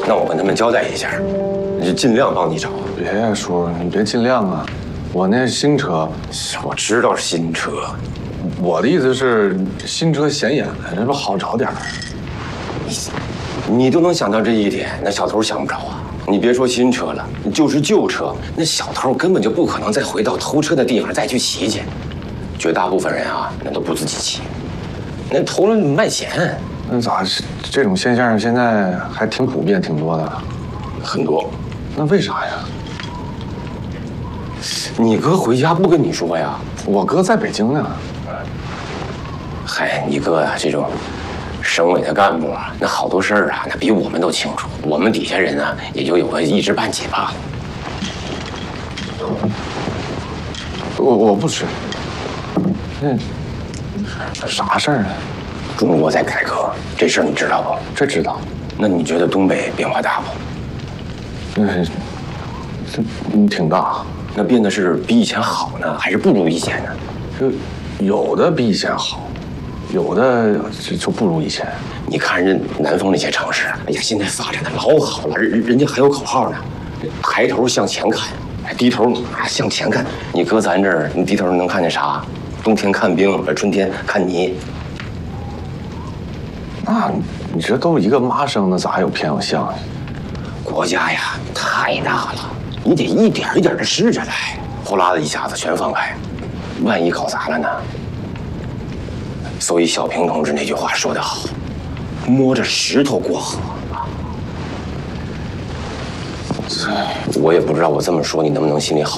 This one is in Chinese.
那我跟他们交代一下，就尽量帮你找。 别呀，叔，你别尽量啊！我那新车， 我知道是新车， 我的意思是新车显眼了，这不好找点儿。 你都能想到这一点，那小偷想不着啊！你别说新车了，就是旧车，那小偷根本就不可能再回到偷车的地方再去骑去。绝大部分人啊，那都不自己骑，那偷了卖钱。 那咋这种现象现在还挺普遍，挺多的？ 很多。 那为啥呀？ 你哥回家不跟你说呀？ 我哥在北京呢。 嗨，你哥啊，这种省委的干部啊，那好多事儿啊，那比我们都清楚。我们底下人呢，也就有个一知半解罢了。 我不吃。啥事儿啊？ 中国在改革，这事儿你知道不？ 这知道。 那你觉得东北变化大不？ 这挺大。 那变得是比以前好呢，还是不如以前呢？ 就有的比以前好，有的就不如以前。 你看人南方那些城市，哎呀，现在发展的老好了，人家还有口号呢，抬头向前看，低头向前看。你搁咱这儿，你低头能看见啥？冬天看冰，春天看泥。 那你这都一个妈生的，咋还有偏有向呀？ 国家呀，太大了，你得一点一点的试着来，呼啦的一下子全放开，万一搞砸了呢？所以小平同志那句话说得好，摸着石头过河啊。我也不知道我这么说你能不能心里好。